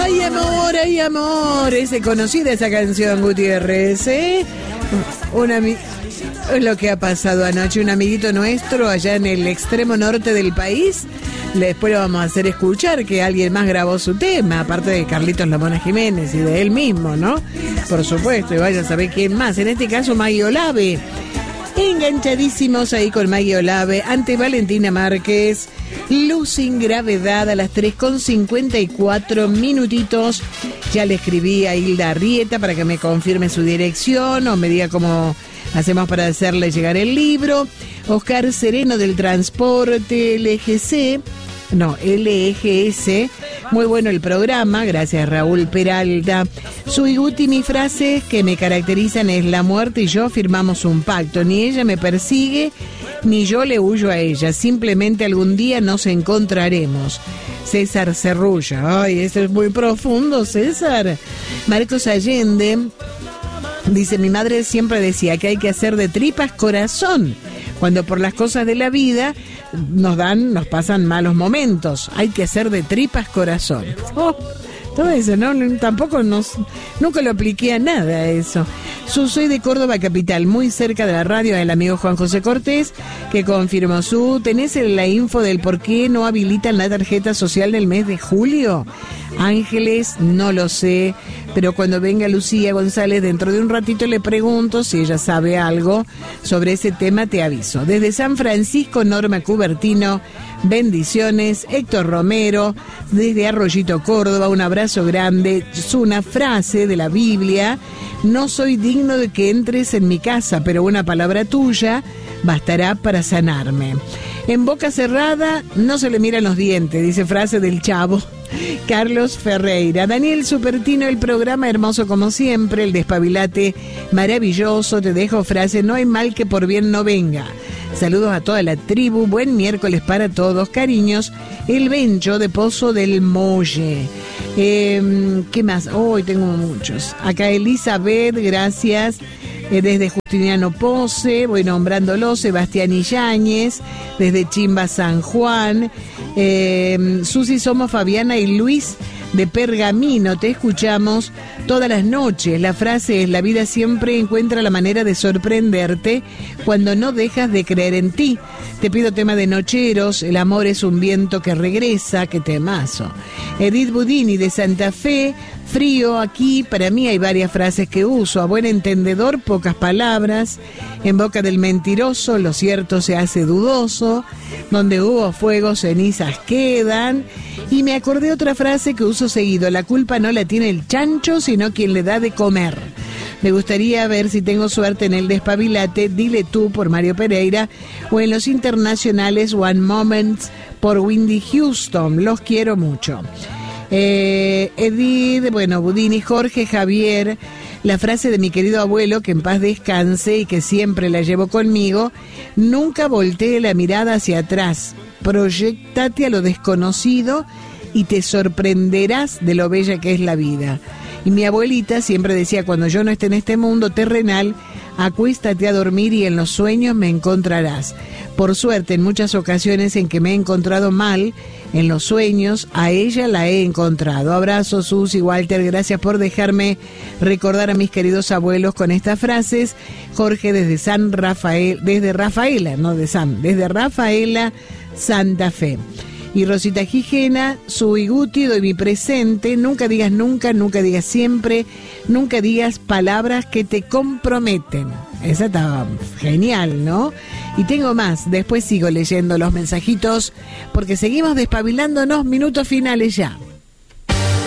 Ay amor, es conocida esa canción, Gutiérrez, ¿eh? Es lo que ha pasado anoche, un amiguito nuestro allá en el extremo norte del país. Después lo vamos a hacer escuchar que alguien más grabó su tema, aparte de Carlitos Lamona Jiménez y de él mismo, ¿no? Por supuesto, y vaya a saber quién más. En este caso, Maggie Olave. Enganchadísimos ahí con Maggie Olave ante Valentina Márquez. Luz sin gravedad a las 3:54 minutitos. Ya le escribí a Hilda Arrieta para que me confirme su dirección o me diga cómo hacemos para hacerle llegar el libro. Oscar Sereno del Transporte LGS. Muy bueno el programa, gracias Raúl Peralta. Soy Guti, mis frases que me caracterizan es: la muerte y yo firmamos un pacto. Ni ella me persigue, ni yo le huyo a ella. Simplemente algún día nos encontraremos. César Cerrulla. Ay, esto es muy profundo, César. Marcos Allende dice: mi madre siempre decía que hay que hacer de tripas corazón. Cuando por las cosas de la vida nos pasan malos momentos. Hay que hacer de tripas corazón. Todo eso, ¿no? Nunca lo apliqué a nada eso. Soy de Córdoba capital, muy cerca de la radio del amigo Juan José Cortés, que confirmó ¿tenés la info del por qué no habilitan la tarjeta social del mes de julio? Ángeles, no lo sé, pero cuando venga Lucía González dentro de un ratito le pregunto si ella sabe algo sobre ese tema, te aviso. Desde San Francisco, Norma Cubertino, bendiciones. Héctor Romero, desde Arroyito, Córdoba, un abrazo grande. Es una frase de la Biblia: no soy digno de que entres en mi casa, pero una palabra tuya bastará para sanarme. En boca cerrada no se le miran los dientes, dice frase del Chavo. Carlos Ferreira. Daniel Supertino, el programa hermoso como siempre, el despabilate maravilloso. Te dejo frase: no hay mal que por bien no venga. Saludos a toda la tribu, buen miércoles para todos, cariños. El Bencho de Pozo del Molle. ¿Qué más? Hoy tengo muchos. Acá Elizabeth, gracias. Desde Justiniano Pose, voy nombrándolo. Sebastián Illañez, desde Chimba San Juan. Susi, somos Fabiana y Luis de Pergamino, te escuchamos todas las noches. La frase es: la vida siempre encuentra la manera de sorprenderte cuando no dejas de creer en ti. Te pido tema de Nocheros, el amor es un viento que regresa, qué temazo. Edith Budini de Santa Fe, frío aquí, para mí hay varias frases que uso. A buen entendedor, pocas palabras. En boca del mentiroso, lo cierto se hace dudoso. Donde hubo fuego, cenizas quedan. Y me acordé otra frase que uso seguido: la culpa no la tiene el chancho, sino quien le da de comer. Me gustaría ver si tengo suerte en el despabilate, dile tú, por Mario Pereira, o en los internacionales One Moments por Whitney Houston. Los quiero mucho. Edith, Budini, Jorge Javier, la frase de mi querido abuelo, que en paz descanse y que siempre la llevo conmigo: nunca voltee la mirada hacia atrás, proyéctate a lo desconocido y te sorprenderás de lo bella que es la vida. Y mi abuelita siempre decía: cuando yo no esté en este mundo terrenal, acuéstate a dormir y en los sueños me encontrarás. Por suerte, en muchas ocasiones en que me he encontrado mal, en los sueños, a ella la he encontrado. Abrazos, Susi, Walter, gracias por dejarme recordar a mis queridos abuelos con estas frases. Jorge desde desde Rafaela, Santa Fe. Y Rosita Gijena, soy Guti, doy mi presente. Nunca digas nunca, nunca digas siempre, nunca digas palabras que te comprometen. Esa está genial, ¿no? Y tengo más, después sigo leyendo los mensajitos porque seguimos despabilándonos, minutos finales ya.